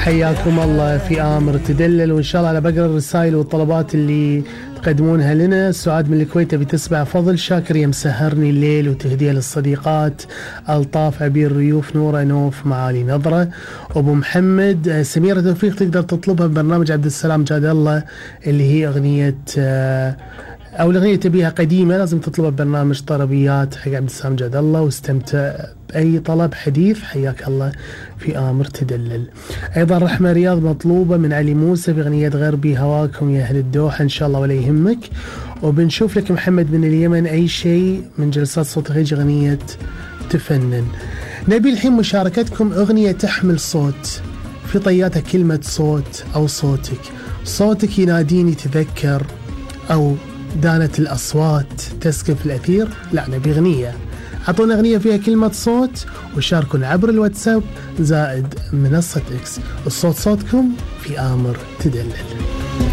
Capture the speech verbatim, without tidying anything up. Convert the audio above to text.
حياكم الله في آمر تدلل، وإن شاء الله أنا بقرأ الرسائل والطلبات اللي تقدمونها لنا. سعاد من الكويت بتسبع فضل شاكر يا مسهرني الليل وتهدية للصديقات. ألطاف عبير ريوف نورة نوف معالي نظرة. أبو محمد سميرة توفيق تقدر تطلبها ببرنامج عبد السلام جاد الله اللي هي أغنية أو الأغنية تبيها قديمة لازم تطلبها ببرنامج طربيات حق عبد السلام جاد الله، واستمتع بأي طلب حديث. حياك الله في آمر تدلل. أيضا رحمة رياض مطلوبة من علي موسى بأغنية غربي هواكم يا أهل الدوحة إن شاء الله ولا يهمك. وبنشوف لك محمد من اليمن أي شيء من جلسات صوت غيج أغنية تفنن. نبي الحين مشاركتكم أغنية تحمل صوت في طياتها كلمة صوت أو صوتك، صوتك يناديني تذكر، أو دانت الأصوات تسكن في الأثير. لا نبي أغنية، أعطونا أغنية فيها كلمة صوت وشاركونا عبر الواتساب زائد منصة إكس. الصوت صوتكم في آمر تدلل.